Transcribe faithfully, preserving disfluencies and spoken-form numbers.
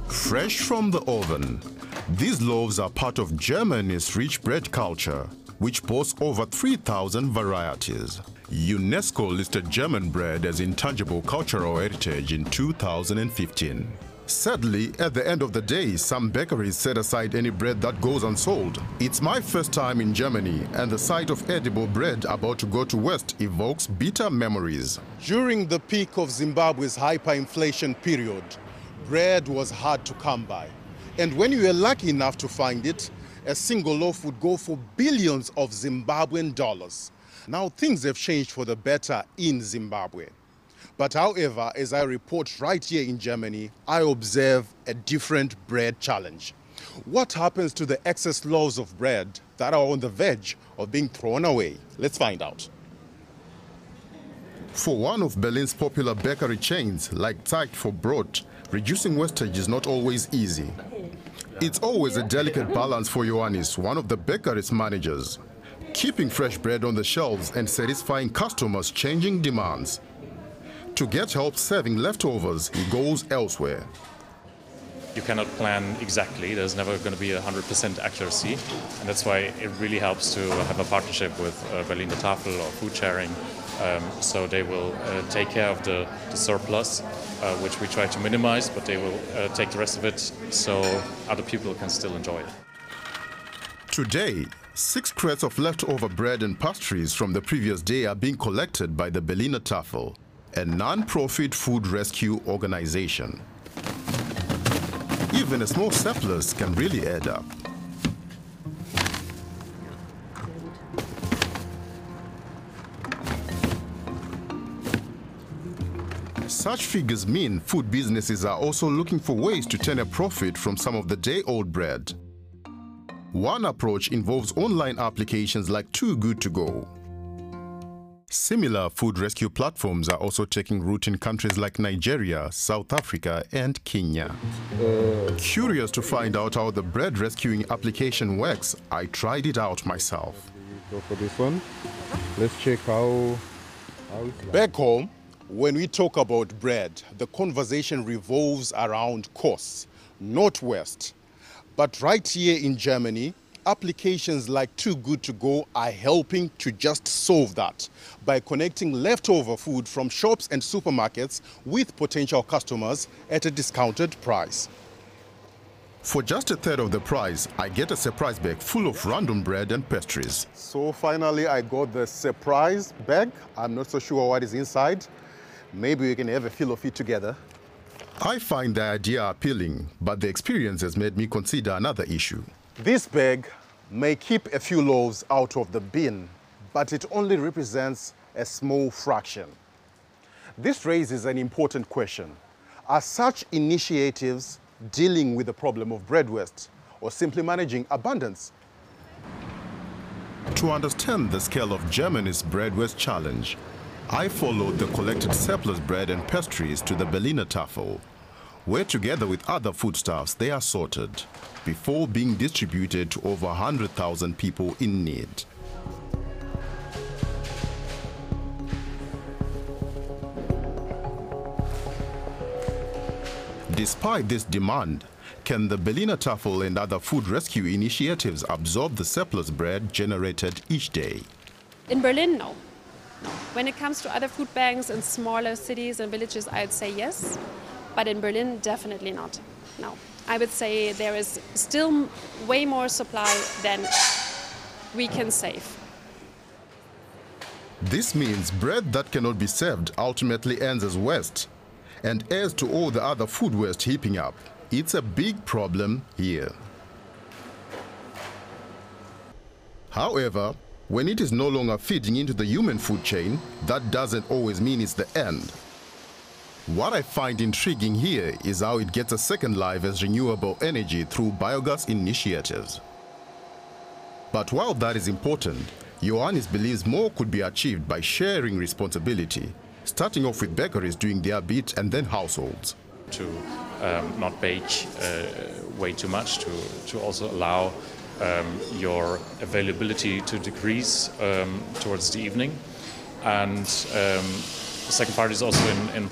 Fresh from the oven, these loaves are part of Germany's rich bread culture, which boasts over three thousand varieties. UNESCO listed German bread as intangible cultural heritage in two thousand fifteen. Sadly, at the end of the day, some bakeries set aside any bread that goes unsold. It's my first time in Germany, and the sight of edible bread about to go to waste evokes bitter memories. During the peak of Zimbabwe's hyperinflation period, bread was hard to come by. And when you were lucky enough to find it, a single loaf would go for billions of Zimbabwean dollars. Now things have changed for the better in Zimbabwe. But however, as I report right here in Germany, I observe a different bread challenge. What happens to the excess loaves of bread that are on the verge of being thrown away? Let's find out. For one of Berlin's popular bakery chains, like Zeit for Brot, reducing wastage is not always easy. It's always a delicate balance for Ioannis, one of the bakery's managers, keeping fresh bread on the shelves and satisfying customers' changing demands. To get help serving leftovers, he goes elsewhere. You cannot plan exactly. There's never going to be one hundred percent accuracy. And that's why it really helps to have a partnership with uh, Berliner Tafel or food sharing. Um, so they will uh, take care of the, the surplus, uh, which we try to minimize, but they will uh, take the rest of it so other people can still enjoy it. Today, six crates of leftover bread and pastries from the previous day are being collected by the Berliner Tafel, a non-profit food rescue organization. Even a small surplus can really add up. Such figures mean food businesses are also looking for ways to turn a profit from some of the day-old bread. One approach involves online applications like Too Good To Go. Similar food rescue platforms are also taking root in countries like Nigeria, South Africa, and Kenya. Uh, Curious to find out how the bread rescuing application works, I tried it out myself. Go for this one. Let's check how, how it's like. Back home, when we talk about bread, the conversation revolves around costs, not waste. But right here in Germany, applications like Too Good To Go are helping to just solve that by connecting leftover food from shops and supermarkets with potential customers at a discounted price. For just a third of the price, I get a surprise bag full of random bread and pastries. So finally, I got the surprise bag. I'm not so sure what is inside. Maybe we can have a feel of it together. I find the idea appealing, but the experience has made me consider another issue. This bag may keep a few loaves out of the bin, but it only represents a small fraction. This raises an important question. Are such initiatives dealing with the problem of bread waste or simply managing abundance? To understand the scale of Germany's bread waste challenge, I followed the collected surplus bread and pastries to the Berliner Tafel, where together with other foodstuffs they are sorted before being distributed to over one hundred thousand people in need. Despite this demand, can the Berliner Tafel and other food rescue initiatives absorb the surplus bread generated each day? In Berlin, no. No. When it comes to other food banks in smaller cities and villages, I'd say yes. But in Berlin, definitely not. No. I would say there is still way more supply than we can save. This means bread that cannot be served ultimately ends as waste and adds to all the other food waste heaping up. It's a big problem here. However, when it is no longer feeding into the human food chain, that doesn't always mean it's the end. What I find intriguing here is how it gets a second life as renewable energy through biogas initiatives. But while that is important, Ioannis believes more could be achieved by sharing responsibility, starting off with bakeries doing their bit and then households. To um, not bake uh, way too much, to, to also allow um, your availability to decrease um, towards the evening. And um, the second part is also in, in